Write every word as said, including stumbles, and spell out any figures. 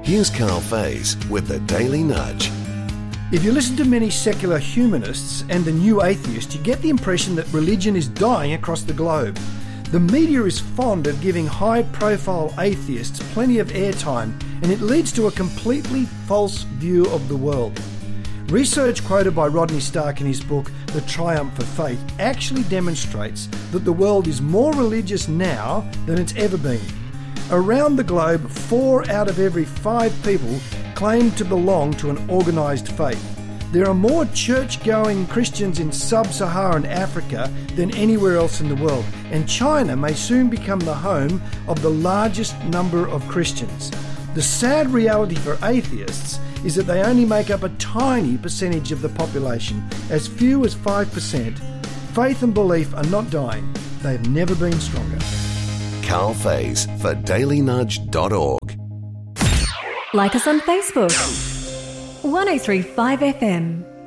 Here's Carl Faze with the Daily Nudge. If you listen to many secular humanists and the new atheists, you get the impression that religion is dying across the globe. The media is fond of giving high-profile atheists plenty of airtime, and it leads to a completely false view of the world. Research quoted by Rodney Stark in his book, The Triumph of Faith, actually demonstrates that the world is more religious now than it's ever been. Around the globe, four out of every five people claim to belong to an organised faith. There are more church-going Christians in sub-Saharan Africa than anywhere else in the world, and China may soon become the home of the largest number of Christians. The sad reality for atheists is that they only make up a tiny percentage of the population, as few as five percent. Faith and belief are not dying. They've never been stronger. Carl Faze for daily nudge dot org. Like us on Facebook. one oh three point five F M.